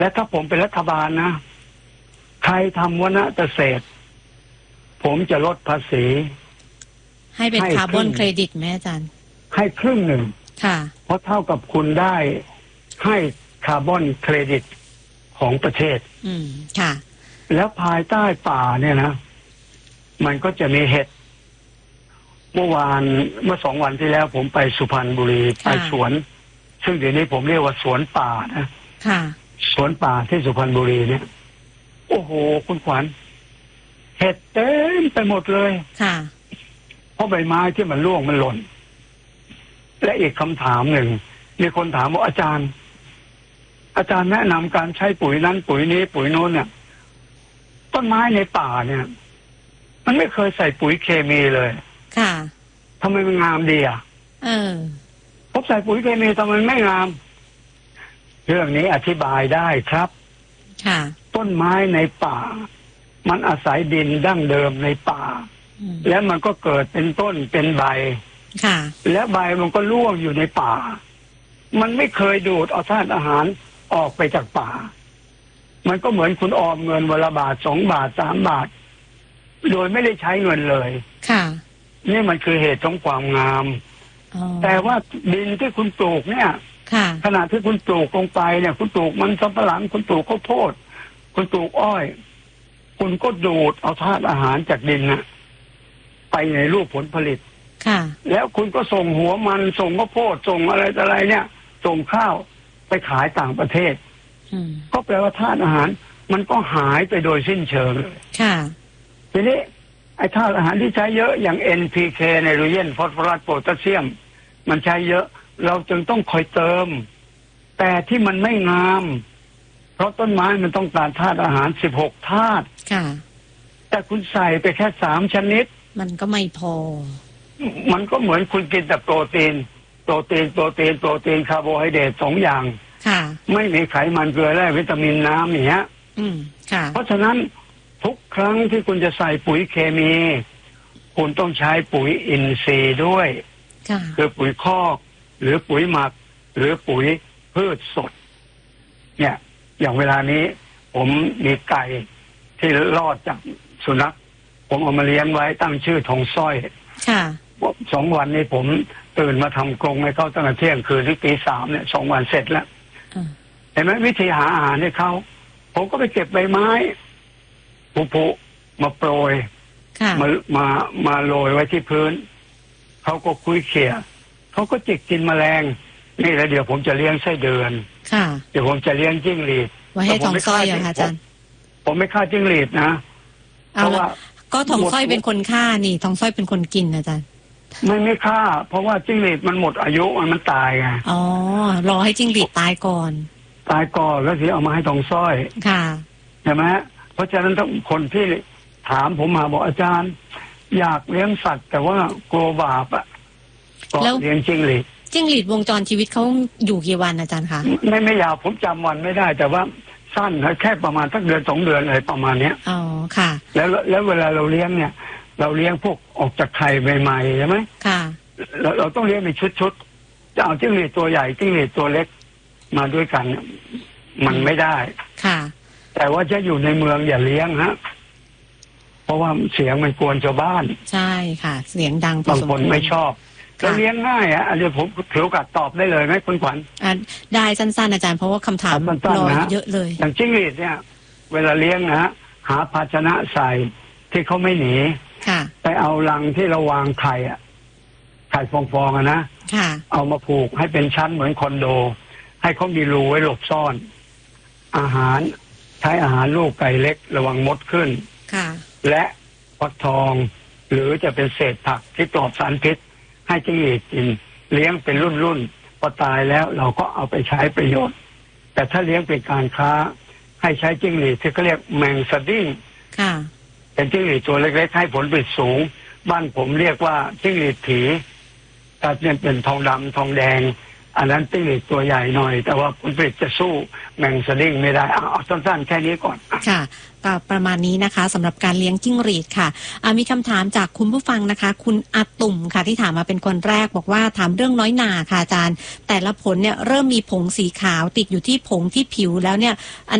และถ้าผมเป็นรัฐบาลนะใครทำวณเกษตรผมจะลดภาษีให้เป็นคาร์บอนเครดิตไหมอาจารย์ให้ครึ่งหนึ่งค่ะเพราะเท่ากับคุณได้ให้คาร์บอนเครดิตของประเทศค่ะแล้วภายใต้ป่าเนี่ยนะมันก็จะมีเห็ดเมื่อ2 วันที่แล้วผมไปสุพรรณบุรีไปสวนซึ่งเดี๋ยวนี้ผมเรียกว่าสวนป่านะค่ะสวนป่าที่สุพรรณบุรีเนี่ยโอ้โหคุณขวัญเห็ดเต็มไปหมดเลยค่ะเพราะใบไม้ที่มันร่วงมันหล่นและอีกคำถามหนึ่งมีคนถามว่าอาจารย์แนะนำการใช้ปุ๋ยนั้นปุ๋ยนี้ปุ๋ยโน้นเนี่ยต้นไม้ในป่าเนี่ยมันไม่เคยใส่ปุ๋ยเคมีเลยค่ะทำไมมันงามดีอ่ะผมใส่ปุ๋ยเคมีทำไมไม่งามเรื่องนี้อธิบายได้ครับค่ะต้นไม้ในป่ามันอาศัยดินดั้งเดิมในป่าแล้วมันก็เกิดเป็นต้นเป็นใบค่ะและใบมันก็ร่วงอยู่ในป่ามันไม่เคยดูดเอาธาตุอาหารออกไปจากป่ามันก็เหมือนคุณออมเงินวันละบาท2 บาท3 บาทโดยไม่ได้ใช้เงินเลยค่ะนี่มันคือเหตุของความงามแต่ว่าดินที่คุณปลูกเนี่ยขณะที่คุณปลูกลงไปเนี่ยคุณปลูกมันสำปะหลังคุณปลูกข้าวโพดคุณปลูกอ้อยคุณก็ดูดเอาธาตุอาหารจากดินน่ะไปในรูปผลผลิตแล้วคุณก็ส่งหัวมันส่งข้าวโพดส่งอะไรเนี่ยส่งข้าวไปขายต่างประเทศก็แปลว่าธาตุอาหารมันก็หายไปโดยสิ้นเชิงเลยทีนี้ไอ้ธาตุอาหารที่ใช้เยอะอย่าง NPK ไนโตรเจนฟอสฟอรัสโพแทสเซียมมันใช้เยอะเราจึงต้องคอยเติมแต่ที่มันไม่งามเพราะต้นไม้มันต้องการธาตุอาหาร16 ธาตุแต่คุณใส่ไปแค่3 ชนิดมันก็ไม่พอมันก็เหมือนคุณกินแต่โปรตีนคาร์โบไฮเดรต2 อย่างไม่มีไขมันเกลือแร่วิตามินน้ำอย่างเงี้ยเพราะฉะนั้นทุกครั้งที่คุณจะใส่ปุ๋ยเคมีคุณต้องใช้ปุ๋ยอินทรีย์ด้วยคือปุ๋ยคอกหรือปุ๋ยหมักหรือปุ๋ยพืชสดเนี่ยอย่างเวลานี้ผมมีไก่ที่รอดจากสุนัขผมเอามาเลี้ยงไว้ตั้งชื่อทองสร้อย2 วันนี้ผมตื่นมาทำกรงให้เขาตั้งแต่เที่ยงคืนถึงตี 3เนี่ย2 วันเสร็จแล้วเห็นไหมวิธีหาอาหารให้เขาผมก็ไปเก็บใบไม้ผุมาโปรยมาโรยไว้ที่พื้นเขาก็คุยเขี่ยเขาก็จิกกินแมลงนี่แล้วเดี๋ยวผมจะเลี้ยงไส้เดือนเดี๋ยวผมจะเลี้ยงจิ้งหรีดไว้ให้ทองสร้อยอาจารย์ผมไม่ฆ่าจิ้งหรีดนะเพราะว่าก็ทองสร้อยเป็นคนฆ่านี่ทองสร้อยเป็นคนกินอาจารย์ไม่ฆ่าเพราะว่าจิ้งหรีดมันหมดอายุมันตายไงอ๋อรอให้จิ้งหรีดตายก่อนแล้วสิเอามาให้ทองสร้อยใช่ไหมเพราะฉะนั้นถ้าคนที่ถามผมมาบอกอาจารย์อยากเลี้ยงสัตว์แต่ว่ากลัวบาปอ่ะก็เลี้ยงจิ้งหรีดวงจรชีวิตเขาอยู่กี่วันอาจารย์คะไม่ยาวผมจำวันไม่ได้แต่ว่าสั้นแค่ประมาณสัก1-2 เดือนอะไรประมาณเนี้ยอ๋อค่ะแล้วเวลาเราเลี้ยงเนี่ยเราเลี้ยงพวกออกจากไข่ใหม่ๆใช่ไหมเราต้องเลี้ยงเป็นชุดจะเอาจิ้งหรีดตัวใหญ่จิ้งหรีดตัวเล็กมาด้วยกันมันไม่ได้แต่ว่าจะอยู่ในเมืองอย่าเลี้ยงฮะเพราะว่าเสียงมันกวนชาวบ้านใช่ค่ะเสียงดังบางคนไม่ชอบแล้วเลี้ยงง่ายอันนี้ผมถือโอกาสตอบได้เลยไหมคุณขวัญได้สั้นๆอาจารย์เพราะว่าคำถามรอเยอะเลยอย่างจิ้งหรีดเนี่ยเวลาเลี้ยงนะหาภาชนะใส่ที่เขาไม่หนีไปเอารังที่เราวางไข่ไข่ฟองๆนะเอามาผูกให้เป็นชั้นเหมือนคอนโดให้เขามีรูไว้หลบซ่อนอาหารใช้อาหารลูกไก่เล็กระวังมดขึ้นและฟักทองหรือจะเป็นเศษผักที่ปลอดสารพิษให้จิ้งหรีดกินเลี้ยงเป็นรุ่นพอตายแล้วเราก็เอาไปใช้ประโยชน์แต่ถ้าเลี้ยงเป็นการค้าให้ใช้จิ้งหรีดที่เขาเรียกแมงสดิ้งเป็นจิ้งหรีดตัวเล็กๆให้ผลผลิตสูงบ้านผมเรียกว่าจิ้งหรีดผีถ้าเป็นทองดำทองแดงอันนั้นจิ้งหรีดตัวใหญ่หน่อยแต่ว่าผลผลิตจะสู้แมงสดิ้งไม่ได้เอาสั้นๆแค่นี้ก่อนค่ะก็ประมาณนี้นะคะสำหรับการเลี้ยงจิ้งหรีดค่ะมีคำถามจากคุณผู้ฟังนะคะคุณอาตุ่มค่ะที่ถามมาเป็นคนแรกบอกว่าถามเรื่องน้อยหนาค่ะอาจารย์แต่ละผลเนี่ยเริ่มมีผงสีขาวติดอยู่ที่ผงที่ผิวแล้วเนี่ย